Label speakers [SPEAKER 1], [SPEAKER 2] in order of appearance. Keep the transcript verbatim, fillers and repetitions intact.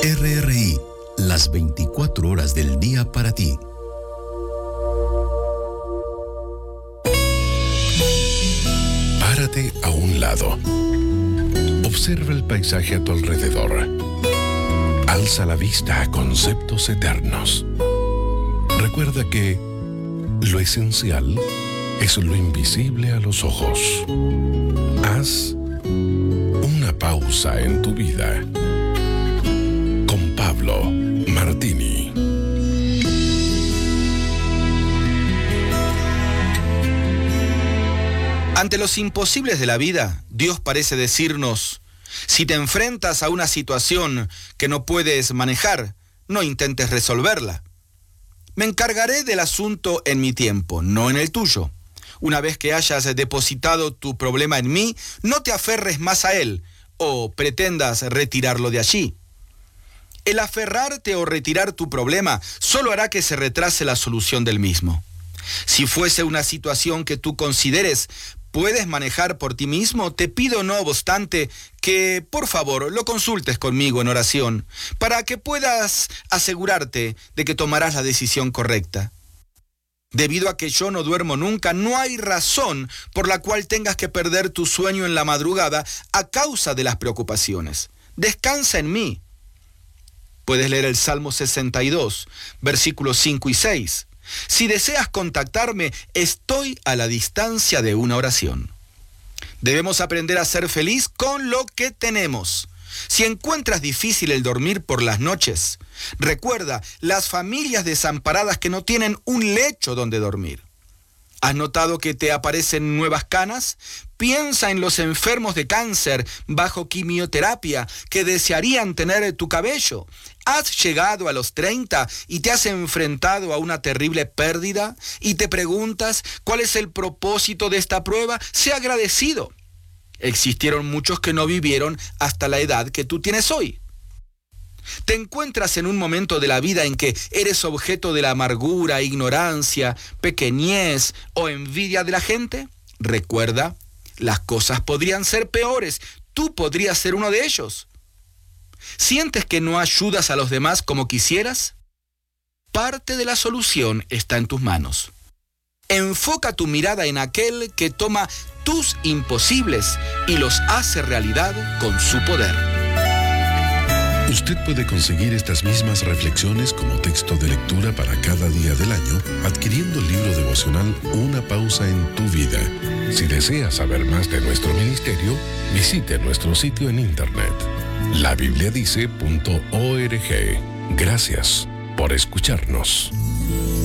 [SPEAKER 1] R R I, las veinticuatro horas del día para ti.
[SPEAKER 2] Párate a un lado. Observa el paisaje a tu alrededor. Alza la vista a conceptos eternos. Recuerda que lo esencial es lo invisible a los ojos. Haz una pausa en tu vida. Con Pablo Martini.
[SPEAKER 3] Ante los imposibles de la vida, Dios parece decirnos: si te enfrentas a una situación que no puedes manejar, no intentes resolverla. Me encargaré del asunto en mi tiempo, no en el tuyo. Una vez que hayas depositado tu problema en mí, no te aferres más a él o pretendas retirarlo de allí. El aferrarte o retirar tu problema solo hará que se retrase la solución del mismo. Si fuese una situación que tú consideres puedes manejar por ti mismo, te pido no obstante que, por favor, lo consultes conmigo en oración, para que puedas asegurarte de que tomarás la decisión correcta. Debido a que yo no duermo nunca, no hay razón por la cual tengas que perder tu sueño en la madrugada a causa de las preocupaciones. Descansa en mí. Puedes leer el Salmo sesenta y dos, versículos cinco y seis. Si deseas contactarme, estoy a la distancia de una oración. Debemos aprender a ser feliz con lo que tenemos. Si encuentras difícil el dormir por las noches, recuerda las familias desamparadas que no tienen un lecho donde dormir. ¿Has notado que te aparecen nuevas canas? Piensa en los enfermos de cáncer bajo quimioterapia que desearían tener tu cabello. ¿Has llegado a los treinta y te has enfrentado a una terrible pérdida y te preguntas cuál es el propósito de esta prueba? Sé agradecido. Existieron muchos que no vivieron hasta la edad que tú tienes hoy. ¿Te encuentras en un momento de la vida en que eres objeto de la amargura, ignorancia, pequeñez o envidia de la gente? Recuerda, las cosas podrían ser peores. Tú podrías ser uno de ellos. ¿Sientes que no ayudas a los demás como quisieras? Parte de la solución está en tus manos. Enfoca tu mirada en aquel que toma tus imposibles y los hace realidad con su poder.
[SPEAKER 2] Usted puede conseguir estas mismas reflexiones como texto de lectura para cada día del año adquiriendo el libro devocional Una pausa en tu vida. Si desea saber más de nuestro ministerio, visite nuestro sitio en internet la biblia dice punto org. Gracias por escucharnos.